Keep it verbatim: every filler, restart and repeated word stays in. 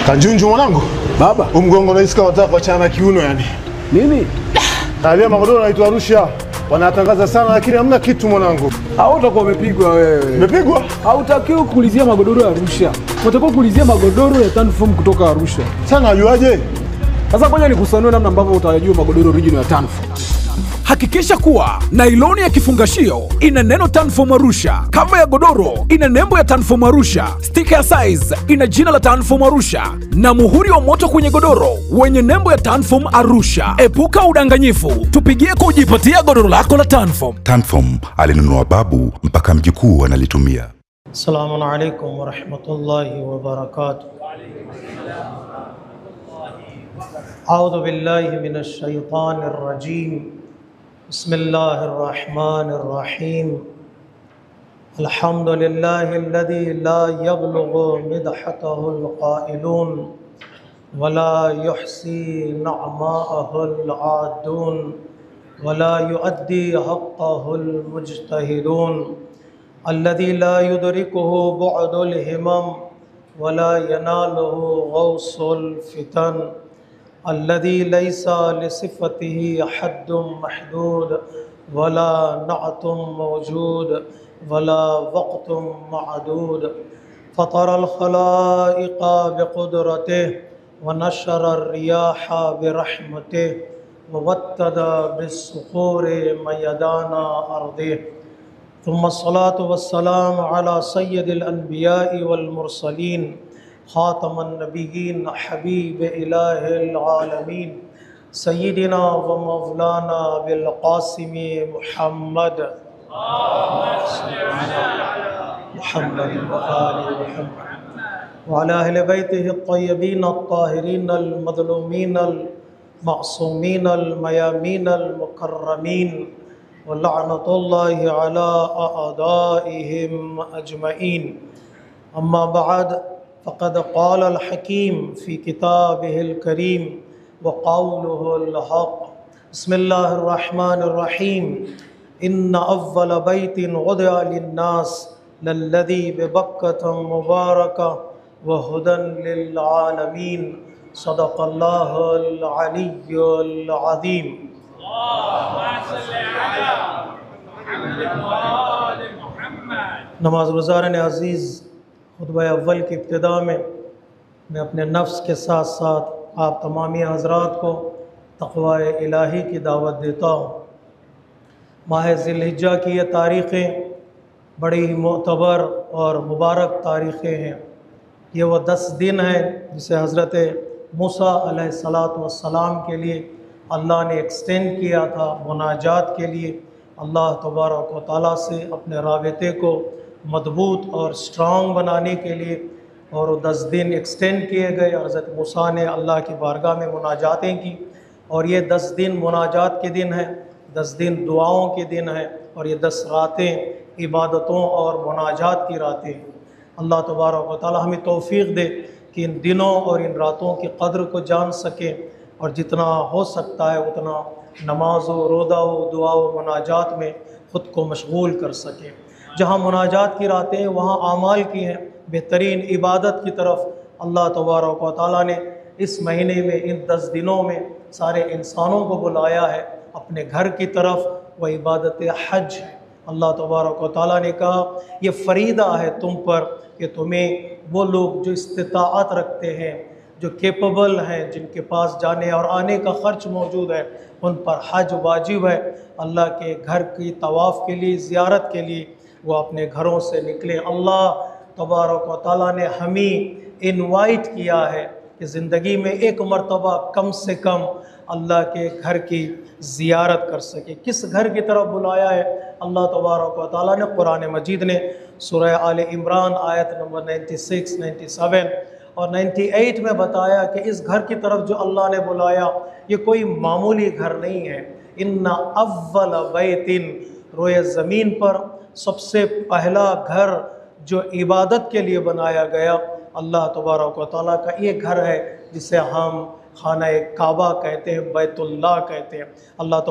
Kanjunju mwanangu. Baba. Umgongo naisikia wataka kuachana kiuno yani. Nini? Talia magodoro naitwa Arusha. Wanatangaza sana lakini hamna kitu mwanangu. Hautakuwa umepigwa wewe. Umepigwa? Hautakiwi kuulizia magodoro ya Arusha. Unatakiwa kuulizia magodoro ya Tanform kutoka Arusha. Sana ajuaje? Sasa ngoja nikusanue namna ambavyo utajua magodoro original ya Tanform. Hakikisha kuwa nailoni ya kifungashio ina neno Tanform Arusha, kava ya godoro ina nembo ya Tanform Arusha, stika ya size ina jina la Tanform Arusha na muhuri wa moto kwenye godoro wenye nembo ya Tanform Arusha. Epuka udanganyifu, tupigie kujipatia godoro lako la Tanform. Tanform alinunua babu mpaka mjukuu analitumia. Assalamu alaikum wa rahmatullahi wa barakatuh. A'udhu billahi minash shaitanir rajim. بسم الله الرحمن الرحيم. الحمد لله الذي لا يبلغ مدحته القائلون ولا يحصي نعماءه العادون ولا يؤدي حقه المجتهدون الذي لا يدركه بعد الهمم ولا يناله غوص الفتن الذي ليس لصفته حد محدود ولا نعت موجود ولا وقت معدود فطر الخلائق بقدرته ونشر الرياح برحمته ووتد بالصخور ميدان أرضه ثم الصلاة والسلام على سيد الأنبياء والمرسلين خاتم النبيين حبيب إله العالمين سيدنا ومولانا بالقاسم محمد محمد وآل محمد وعلى أهل بيته الطيبين الطاهرين المظلومين المعصومين الميامين المكرمين ولعنة الله على أعدائهم أجمعين. أما بعد فقد قال الحكيم في كتابه الكريم وقوله الحق. بسم الله الرحمن الرحيم. إن أول بيت وضع للناس للذي ببكة مباركة وهدى للعالمين. صدق الله العلي العظيم. اللهم صل على محمد وآل محمد. نماز گزارن عزیز، خطبہ اول کی ابتدا میں میں اپنے نفس کے ساتھ ساتھ آپ تمامی حضرات کو تقوی الہی کی دعوت دیتا ہوں۔ ماہ ذی الحجہ کی یہ تاریخیں بڑی معتبر اور مبارک تاریخیں ہیں۔ یہ وہ دس دن ہیں جسے حضرت موسیٰ علیہ الصلاۃ والسلام کے لیے اللہ نے ایکسٹینڈ کیا تھا مناجات کے لیے، اللہ تبارک و تعالیٰ سے اپنے رابطے کو مضبوط اور سٹرانگ بنانے کے لیے، اور وہ دس دن ایکسٹینڈ کیے گئے۔ حضرت موسیٰ نے اللہ کی بارگاہ میں مناجاتیں کی، اور یہ دس دن مناجات کے دن ہیں، دس دن دعاؤں کے دن ہیں، اور یہ دس راتیں عبادتوں اور مناجات کی راتیں ہیں۔ اللہ تبارک و تعالیٰ ہمیں توفیق دے کہ ان دنوں اور ان راتوں کی قدر کو جان سکیں، اور جتنا ہو سکتا ہے اتنا نماز و روزہ و دعا و مناجات میں خود کو مشغول کر سکیں۔ جہاں مناجات کی راتیں وہاں اعمال کی ہیں، بہترین عبادت کی طرف اللہ تبارک و تعالیٰ نے اس مہینے میں ان دس دنوں میں سارے انسانوں کو بلایا ہے اپنے گھر کی طرف، وہ عبادت حج ہے۔ اللہ تبارک و تعالیٰ نے کہا یہ فریضہ ہے تم پر کہ تمہیں وہ لوگ جو استطاعت رکھتے ہیں، جو کیپبل ہیں، جن کے پاس جانے اور آنے کا خرچ موجود ہے، ان پر حج واجب ہے۔ اللہ کے گھر کی طواف کے لیے، زیارت کے لیے وہ اپنے گھروں سے نکلیں۔ اللہ تبارک و تعالیٰ نے ہمیں انوائٹ کیا ہے کہ زندگی میں ایک مرتبہ کم سے کم اللہ کے گھر کی زیارت کر سکے۔ کس گھر کی طرف بلایا ہے اللہ تبارک و تعالیٰ نے؟ قرآن مجید نے سورہ آل عمران آیت number ninety six, ninety seven اور نائنٹی ایٹ میں بتایا کہ اس گھر کی طرف جو اللہ نے بلایا یہ کوئی معمولی گھر نہیں ہے۔ ان اول بیت، روئے زمین پر سب سے پہلا گھر جو عبادت کے لیے بنایا گیا اللہ تبارک و تعالیٰ کا یہ گھر ہے جسے ہم خانہ کعبہ کہتے ہیں، بیت اللہ کہتے ہیں۔ اللہ